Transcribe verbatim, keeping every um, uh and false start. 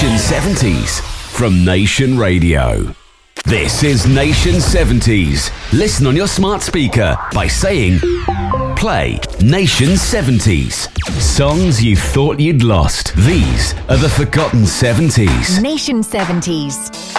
Nation seventies from Nation Radio. This is Nation seventies. Listen on your smart speaker by saying, play Nation seventies. Songs you thought you'd lost. These are the forgotten seventies. Nation seventies.